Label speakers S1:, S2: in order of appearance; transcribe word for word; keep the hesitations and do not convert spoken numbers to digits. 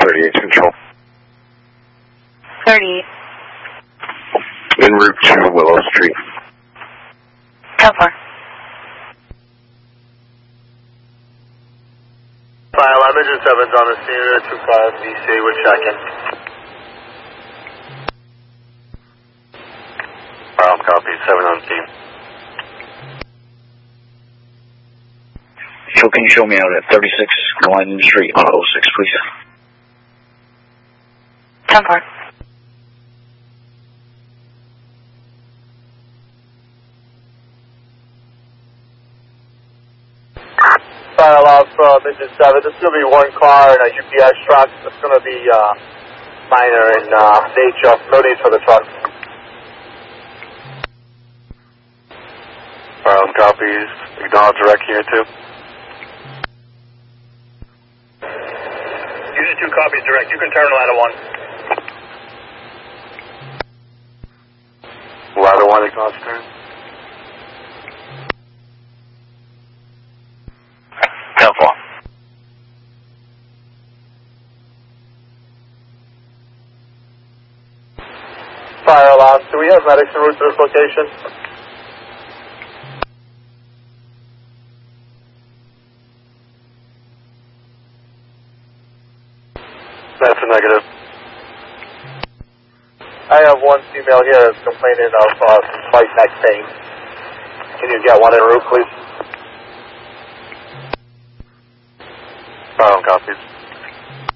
S1: thirty-eight Control.
S2: thirty-eight.
S1: En route to Willow Street.
S2: ten four.
S3: File, I'm engine seven's on the scene, two five D C, we're checking.
S1: File, copy, seven on scene.
S4: So can you show me out at thirty-six Glen Street on oh six, please?
S2: ten four.
S3: File off uh, engine seven, this is going to be one car and a U P S truck. It's going to be uh, minor in uh, nature, no need for the truck.
S1: File, copies, acknowledge direct here too.
S3: Unit two copies direct, you can turn ladder one.
S1: Ladder one, acknowledge turn.
S4: ten four.
S3: Fire alarm, do we have medics en route to this location?
S1: That's a negative.
S3: I have one female here that's complaining of uh, some slight neck pain. Can you get one en route, please?
S1: File, copies.